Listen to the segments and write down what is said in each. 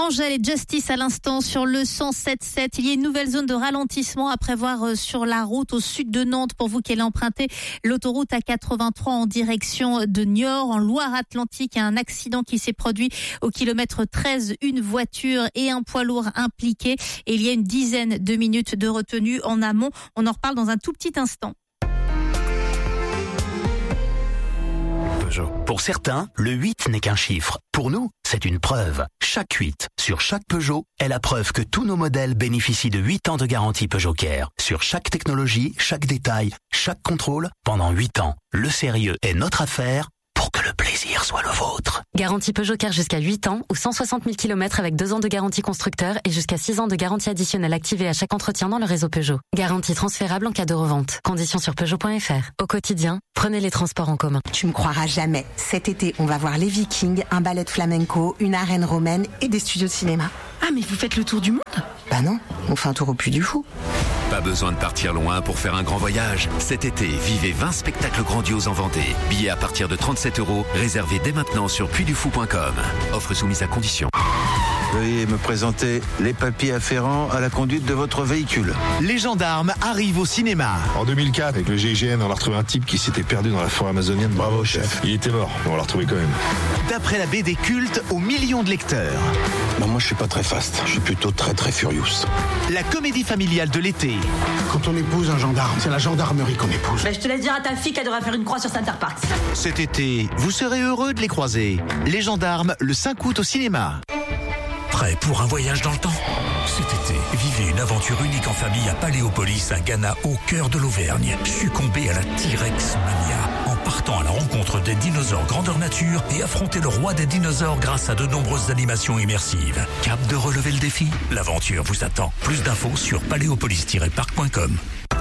Angèle et Justice à l'instant sur le 107.7. Il y a une nouvelle zone de ralentissement à prévoir sur la route au sud de Nantes pour vous qui allez emprunter l'autoroute A83 en direction de Niort. En Loire-Atlantique, il y a un accident qui s'est produit au kilomètre 13. Une voiture et un poids lourd impliqués. Et il y a une dizaine de minutes de retenue en amont. On en reparle dans un tout petit instant. Pour certains, le 8 n'est qu'un chiffre. Pour nous, c'est une preuve. Chaque 8 sur chaque Peugeot est la preuve que tous nos modèles bénéficient de 8 ans de garantie Peugeot Care. Sur chaque technologie, chaque détail, chaque contrôle, pendant 8 ans. Le sérieux est notre affaire pour que le plaisir soit le vôtre. Garantie Peugeot Care jusqu'à 8 ans ou 160 000 km avec 2 ans de garantie constructeur et jusqu'à 6 ans de garantie additionnelle activée à chaque entretien dans le réseau Peugeot. Garantie transférable en cas de revente. Conditions sur Peugeot.fr. Au quotidien, prenez les transports en commun. Tu me croiras jamais. Cet été, on va voir les Vikings, un ballet de flamenco, une arène romaine et des studios de cinéma. Ah, mais vous faites le tour du monde ? Bah non, on fait un tour au Puy du Fou. Pas besoin de partir loin pour faire un grand voyage. Cet été, vivez 20 spectacles grandioses en Vendée. Billets à partir de 37 €, réservés dès maintenant sur puydufou.com. Offre soumise à condition. Veuillez me présenter les papiers afférents à la conduite de votre véhicule. Les gendarmes arrivent au cinéma. En 2004, avec le GIGN, on a retrouvé un type qui s'était perdu dans la forêt amazonienne. Bravo, chef. Il était mort, mais on l'a retrouvé quand même. D'après la BD culte aux millions de lecteurs. Non, moi, je suis pas très fast. Je suis plutôt très, très furious. La comédie familiale de l'été. Quand on épouse un gendarme, c'est la gendarmerie qu'on épouse. Je te laisse dire à ta fille qu'elle devrait faire une croix sur Center Parks. Cet été, vous serez heureux de les croiser. Les gendarmes, le 5 août au cinéma. Prêt pour un voyage dans le temps ? Cet été, vivez une aventure unique en famille à Paléopolis, à Ghana, au cœur de l'Auvergne. Succombez à la T-Rex mania en partant à la rencontre des dinosaures grandeur nature et affrontez le roi des dinosaures grâce à de nombreuses animations immersives. Cap de relever le défi ? L'aventure vous attend. Plus d'infos sur paléopolis-parc.com.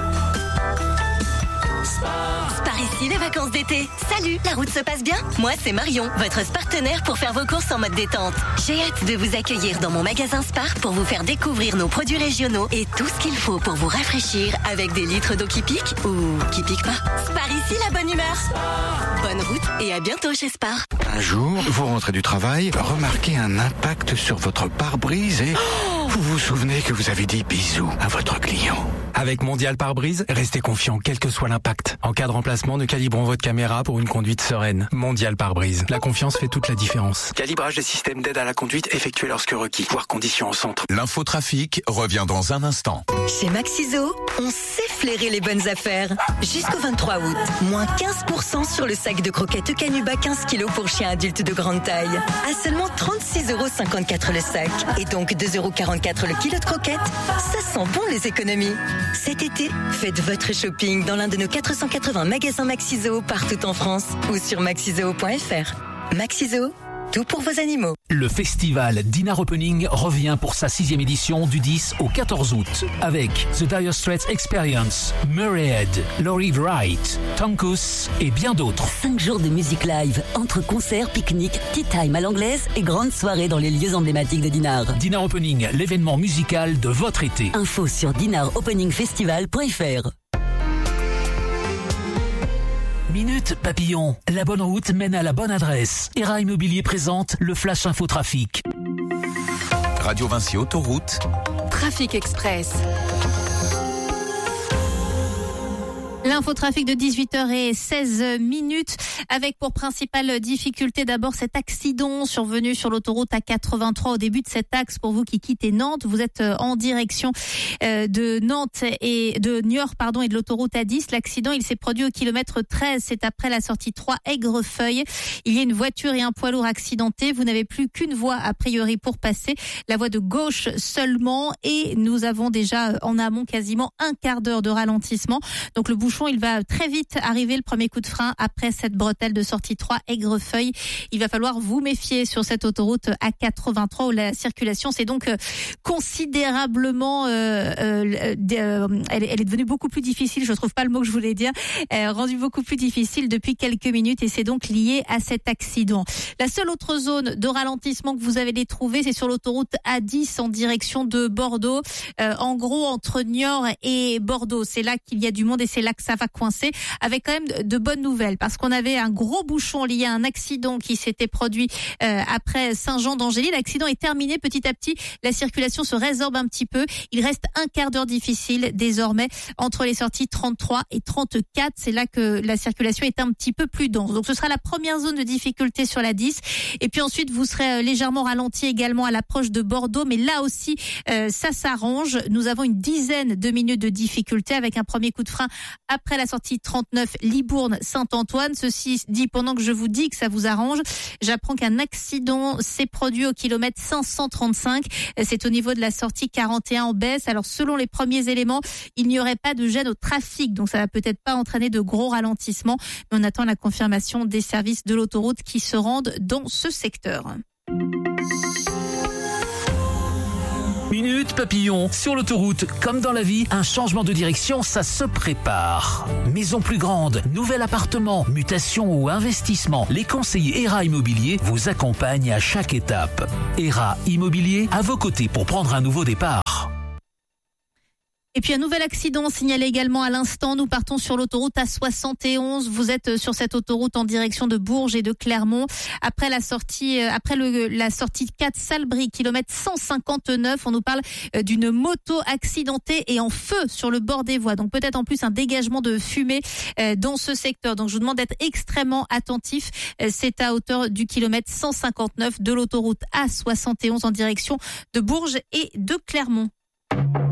Ici les vacances d'été. Salut, la route se passe bien ? Moi, c'est Marion, votre partenaire pour faire vos courses en mode détente. J'ai hâte de vous accueillir dans mon magasin Spar pour vous faire découvrir nos produits régionaux et tout ce qu'il faut pour vous rafraîchir avec des litres d'eau qui piquent ou qui piquent pas. Spar ici, la bonne humeur. Bonne route et à bientôt chez Spar. Un jour, vous rentrez du travail, remarquez un impact sur votre pare-brise et vous vous souvenez que vous avez dit bisous à votre client. Avec Mondial Pare-Brise, restez confiant quel que soit l'impact. En cas de remplacement, nous calibrons votre caméra pour une conduite sereine. Mondial Pare-Brise. La confiance fait toute la différence. Calibrage des systèmes d'aide à la conduite effectué lorsque requis. Voire conditions en centre. L'infotrafic revient dans un instant. Chez Maxiso, on sait flairer les bonnes affaires. Jusqu'au 23 août, moins 15% sur le sac de croquettes Canuba 15 kg pour chiens adultes de grande taille. À seulement 36,54 € le sac. Et donc 2,44 € le kilo de croquettes. Ça sent bon les économies. Cet été, faites votre shopping dans l'un de nos 480 magasins Maxiso partout en France ou sur maxiso.fr. Maxiso, tout pour vos animaux. Le festival Dinner Opening revient pour sa 6e édition du 10 au 14 août avec The Dire Straits Experience, Murrayhead, Laurie Wright, Tonkus et bien d'autres. 5 jours de musique live, entre concerts, pique-niques, tea time à l'anglaise et grandes soirées dans les lieux emblématiques de Dinard. Dinner Opening, l'événement musical de votre été. Info sur dinneropeningfestival.fr. Minute Papillon. La bonne route mène à la bonne adresse. ERA Immobilier présente le Flash Infotrafic. Radio Vinci Autoroute. Trafic Express. L'infotrafic de 18h16 avec pour principale difficulté d'abord cet accident survenu sur l'autoroute A83 au début de cet axe pour vous qui quittez Nantes. Vous êtes en direction de Nantes et de Niort et de l'autoroute A10. L'accident, il s'est produit au kilomètre 13. C'est après la sortie 3 Aigrefeuille. Il y a une voiture et un poids lourd accidentés. Vous n'avez plus qu'une voie a priori pour passer. La voie de gauche seulement et nous avons déjà en amont quasiment un quart d'heure de ralentissement. Donc le bouchon, il va très vite arriver, le premier coup de frein après cette bretelle de sortie 3 Aigrefeuille. Il va falloir vous méfier sur cette autoroute A83 où la circulation s'est donc considérablement elle est devenue beaucoup plus difficile, je trouve pas le mot que je voulais dire, rendue beaucoup plus difficile depuis quelques minutes et c'est donc lié à cet accident. La seule autre zone de ralentissement que vous avez trouvé, c'est sur l'autoroute A10 en direction de Bordeaux, en gros entre Niort et Bordeaux. C'est là qu'il y a du monde et c'est là que ça va coincer, avec quand même de bonnes nouvelles, parce qu'on avait un gros bouchon lié à un accident qui s'était produit après Saint-Jean-d'Angély. L'accident est terminé petit à petit, la circulation se résorbe un petit peu. Il reste un quart d'heure difficile désormais entre les sorties 33 et 34. C'est là que la circulation est un petit peu plus dense. Donc ce sera la première zone de difficulté sur la 10. Et puis ensuite, vous serez légèrement ralenti également à l'approche de Bordeaux. Mais là aussi, ça s'arrange. Nous avons une dizaine de minutes de difficulté avec un premier coup de frein après la sortie 39 Libourne-Saint-Antoine. Ceci dit, pendant que je vous dis que ça vous arrange, j'apprends qu'un accident s'est produit au kilomètre 535. C'est au niveau de la sortie 41 en baisse. Alors selon les premiers éléments, il n'y aurait pas de gêne au trafic. Donc ça va peut-être pas entraîner de gros ralentissements. Mais on attend la confirmation des services de l'autoroute qui se rendent dans ce secteur. Minute Papillon. Sur l'autoroute, comme dans la vie, un changement de direction, ça se prépare. Maison plus grande, nouvel appartement, mutation ou investissement, les conseillers ERA Immobilier vous accompagnent à chaque étape. ERA Immobilier, à vos côtés pour prendre un nouveau départ. Et puis un nouvel accident signalé également à l'instant. Nous partons sur l'autoroute A71. Vous êtes sur cette autoroute en direction de Bourges et de Clermont. Après la sortie 4 Salbris, kilomètre 159, on nous parle d'une moto accidentée et en feu sur le bord des voies. Donc peut-être en plus un dégagement de fumée dans ce secteur. Donc je vous demande d'être extrêmement attentif. C'est à hauteur du kilomètre 159 de l'autoroute A71 en direction de Bourges et de Clermont.